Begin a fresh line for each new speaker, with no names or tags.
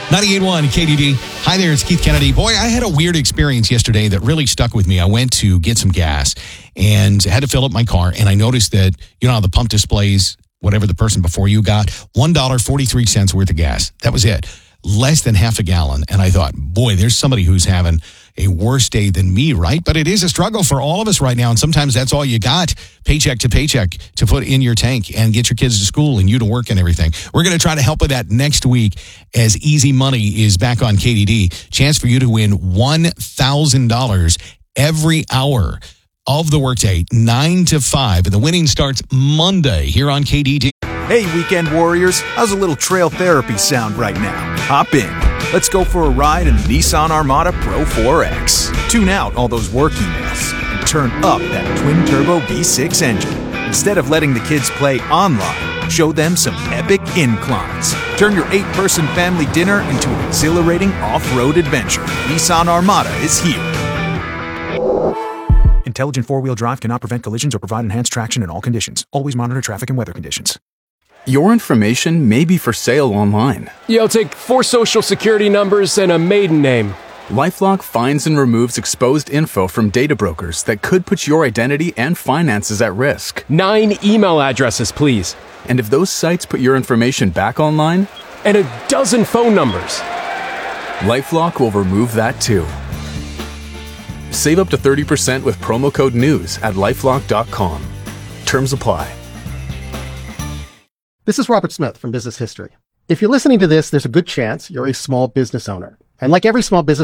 98.1 KDD. Hi there, it's Keith Kennedy. Boy, I had a weird experience yesterday that really stuck with me. I went to get some gas and had to fill up my car, and I noticed that, you know how the pump displays, whatever the person before you got, $1.43 worth of gas. That was it. Less than half a gallon. And I thought, boy, there's somebody who's having a worse day than me, right? But it is a struggle for all of us right now. And sometimes that's all you got, paycheck to paycheck, to put in your tank and get your kids to school and you to work and everything. We're going to try to help with that next week as Easy Money is back on KDD. Chance for you to win $1,000 every hour of the workday, 9 to 5. And the winning starts Monday here on KDD.
Hey, weekend warriors, how's a little trail therapy sound right now? Hop in. Let's go for a ride in the Nissan Armada Pro 4X. Tune out all those work emails and turn up that twin-turbo V6 engine. Instead of letting the kids play online, show them some epic inclines. Turn your 8-person family dinner into an exhilarating off-road adventure. Nissan Armada is here. Intelligent four-wheel drive cannot prevent collisions or provide enhanced traction in all conditions. Always monitor traffic and weather conditions.
Your information may be for sale online.
Yeah, I'll take 4 social security numbers and a maiden name.
LifeLock finds and removes exposed info from data brokers that could put your identity and finances at risk.
9 email addresses, please.
And if those sites put your information back online?
And a dozen phone numbers.
LifeLock will remove that too. Save up to 30% with promo code NEWS at LifeLock.com. Terms apply.
This is Robert Smith from Business History. If you're listening to this, there's a good chance you're a small business owner. And like every small business